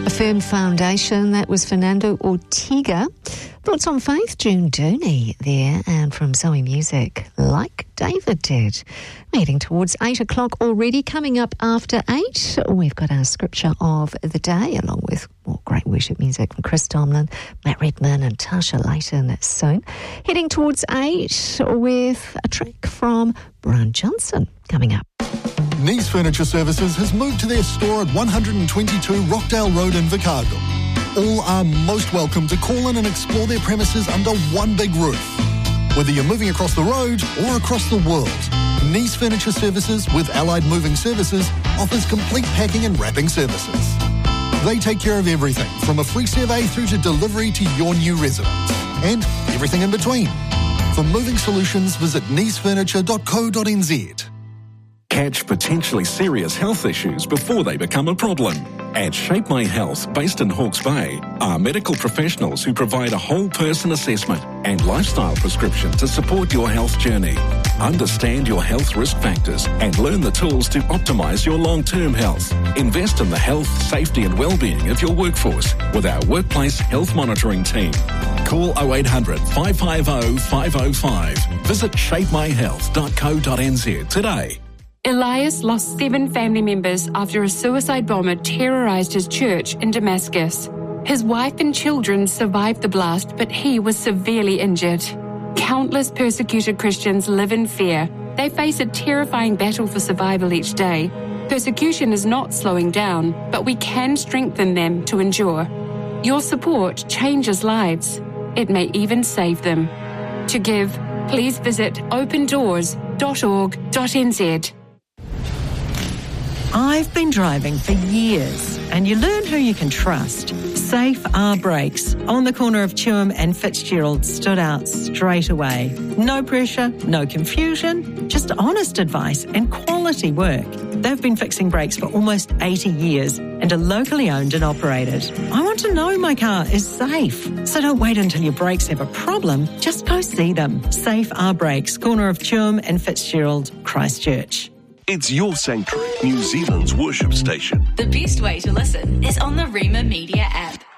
A Firm Foundation, that was Fernando Ortega. Thoughts on Faith, June Dooney there, and from Zoe Music, Like David Did. Heading towards 8 o'clock already. Coming up after 8, we've got our scripture of the day, along with more great worship music from Chris Tomlin, Matt Redman and Tasha Layton soon. Heading towards 8 with a track from Brian Johnson coming up. Nice Furniture Services has moved to their store at 122 Rockdale Road in Invercargill. All are most welcome to call in and explore their premises under one big roof. Whether you're moving across the road or across the world, Nice Furniture Services with Allied Moving Services offers complete packing and wrapping services. They take care of everything from a free survey through to delivery to your new residence and everything in between. For moving solutions, visit nicefurniture.co.nz. Catch potentially serious health issues before they become a problem. At Shape My Health, based in Hawke's Bay, are medical professionals who provide a whole person assessment and lifestyle prescription to support your health journey. Understand your health risk factors and learn the tools to optimise your long-term health. Invest in the health, safety and well-being of your workforce with our workplace health monitoring team. Call 0800 550 505. Visit shapemyhealth.co.nz today. Elias lost 7 family members after a suicide bomber terrorised his church in Damascus. His wife and children survived the blast, but he was severely injured. Countless persecuted Christians live in fear. They face a terrifying battle for survival each day. Persecution is not slowing down, but we can strengthen them to endure. Your support changes lives. It may even save them. To give, please visit opendoors.org.nz. I've been driving for years, and you learn who you can trust. Safe R Brakes on the corner of Tuam and Fitzgerald stood out straight away. No pressure, no confusion, just honest advice and quality work. They've been fixing brakes for almost 80 years and are locally owned and operated. I want to know my car is safe, so don't wait until your brakes have a problem. Just go see them. Safe R Brakes, corner of Tuam and Fitzgerald, Christchurch. It's your sanctuary, New Zealand's worship station. The best way to listen is on the Rema Media app.